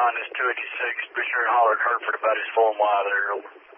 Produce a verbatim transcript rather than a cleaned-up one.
line is two eighty-six. Be sure and holler at Hereford about his full and wide there, over.